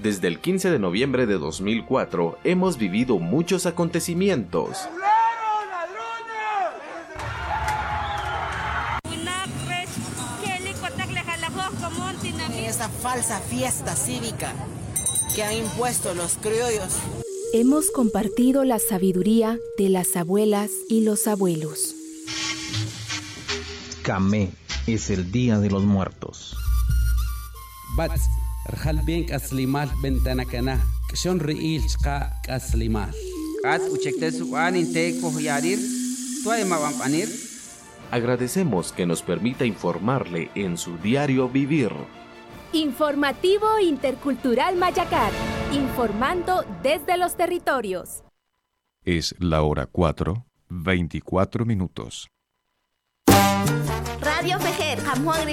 Desde el 15 de noviembre de 2004 hemos vivido muchos acontecimientos. Esa falsa fiesta cívica que han impuesto los criollos. Hemos compartido la sabiduría de las abuelas y los abuelos. Camé es el Día de los Muertos. Bats, Rjalbien Kaslimal Bentanacana, Kshon Riil Chka Kaslimal. Kat Uchektesuan Inteko Yarir, Tuaemabampanir. Agradecemos que nos permita informarle en su diario vivir. Informativo Intercultural Mayacar, informando desde los territorios. Es la hora 4:24. Radio Fejer, Juan